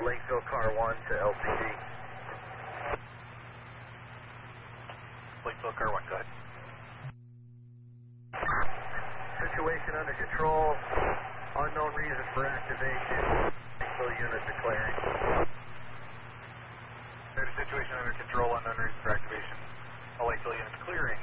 Lakeville Car 1 to LCD. Lakeville Car 1, go ahead. Situation under control. Unknown reason for activation. Lakeville unit declaring. There's a situation under control, unknown reason for activation. A Lakeville unit clearing.